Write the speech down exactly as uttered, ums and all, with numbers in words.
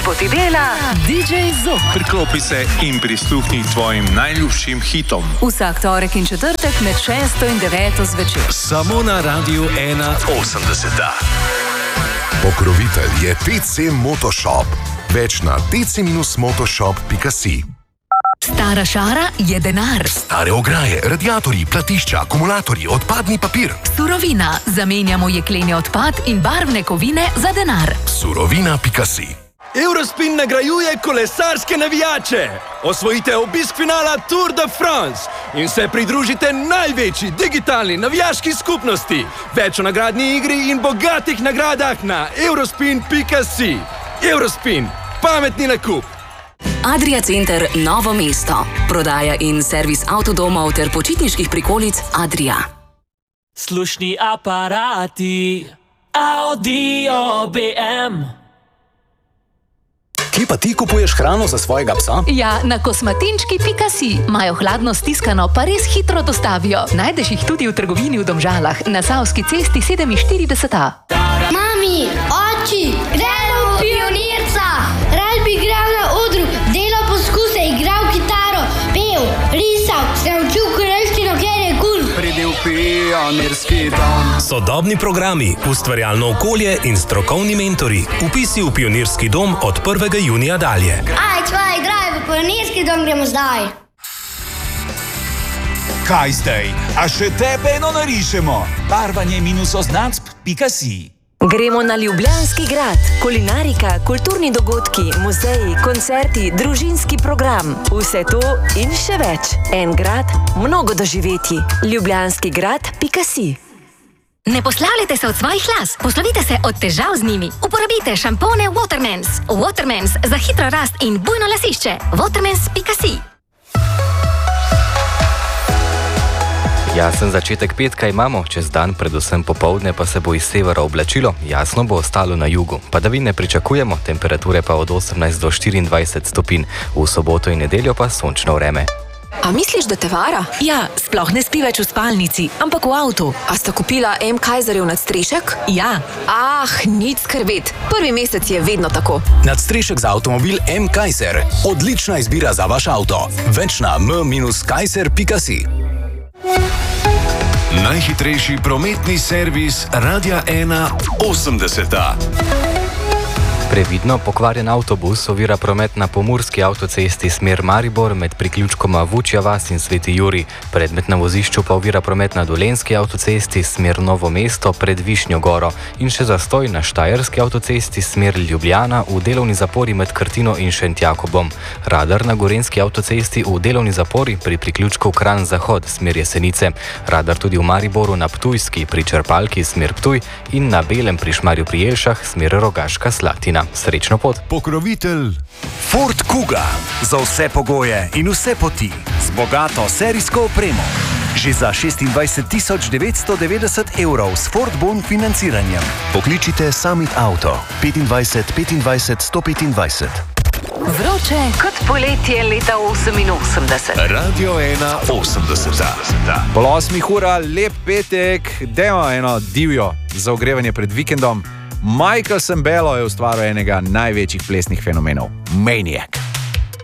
ti dela D J Zok. Priklopi se in prisluhni tvojim najljubšim hitom. Vsak torek in četrtek med šesto in deveto zvečer. Samo na Radiu ena osemdeset. Pokrovitelj je T C Motoshop. Več na t c motoshop pika si. Stara šara je denar. Stare ograje, radiatorji, platišča, akumulatorji, odpadni papir. Surovina. Zamenjamo jekleni odpad in barvne kovine za denar. Surovina pika si. Eurospin nagrajuje kolesarske navijače. Osvojite obisk finala Tour de France in se pridružite največji digitalni navijaški skupnosti. Več o nagradni igri in bogatih nagradah na eurospin pika si. Eurospin. Pametni nakup. Adria Center Novo mesto. Prodaja in servis avtodomov ter počitniških prikolic Adria. Slušni aparati Audio B M. Kje pa ti kupuješ hrano za svojega psa? Ja, na kosmatinčki pika si. Imajo hladno stiskano, pa res hitro dostavijo. Najdeš jih tudi v trgovini v Domžalah, na Savski cesti sedeminštirideset A. Mami, oči, gremo v Pionirca. Rad bi igral na odru, delal poskuse, igral kitaro, pel, risal, se učil korejščino, ker je kul. Pridil pionirski dom. Sodobni programi, ustvarjalno okolje in strokovni mentori. Vpisi v Pionirski dom od prvega junija dalje. Aj, čvaj, igraj, v Pionirski dom gremo zdaj. Kaj zdaj? A še tebe eno narišemo? Barvanje minus označb pika si. Gremo na Ljubljanski grad. Kulinarika, kulturni dogodki, muzeji, koncerti, družinski program. Vse to in še več. En grad, mnogo doživetij. Ljubljanski grad pika si. Ne poslavljajte se od svojih las, poslovite se od težav z njimi. Uporabite šampone Watermans. Watermans za hitro rast in bujno lasišče. Watermans pika si. Jasen začetek petka imamo, čez dan, predvsem popoldne pa se bo iz severa oblačilo, jasno bo ostalo na jugu. Padavine pričakujemo, temperature pa od osemnajst do štiriindvajset stopinj, v soboto in nedeljo pa sončno vreme. A misliš, da te vara? Ja, sploh ne spi več v spalnici, ampak v avtu. A sta kupila M. Kaiserjev nadstrešek? Ja. Ah, nič skrbet. Prvi mesec je vedno tako. Nadstrešek za avtomobil M. Kaiser. Odlična izbira za vaš avto. Več na m kaiser pika si. Najhitrejši prometni servis Radia ena osemdeset. Previdno pokvarjen avtobus ovira promet na pomurski avtocesti smer Maribor med priključkoma Vučja vas in Sveti Jurij. Predmet na vozišču pa ovira promet na dolenjski avtocesti smer Novo mesto pred Višnjo goro in še zastoj na štajerski avtocesti smer Ljubljana v delovni zapori med Krtino in Šentjakobom. Radar na gorenjski avtocesti v delovni zapori pri priključku Kranj Zahod smer Jesenice. Radar tudi v Mariboru na Ptujski pri črpalki smer Ptuj in na Belem pri Šmarju pri Jelšah smer Rogaška Slatina. Srečno pot. Pokrovitelj Ford Kuga. Za vse pogoje in vse poti. Z bogato serijsko opremo. Že za šestindvajset tisoč devetsto devetdeset evrov s Ford Bon financiranjem. Pokličite Summit Auto petindvajset petindvajset sto petindvajset. Vroče kot poletje leta oseminosemdeset. Radio ena osemdeset. Pol osmih ura, lep petek, dajmo eno divjo za ogrevanje pred vikendom. Michael Sembello je ustvaril enega največjih plesnih fenomenov, Maniac.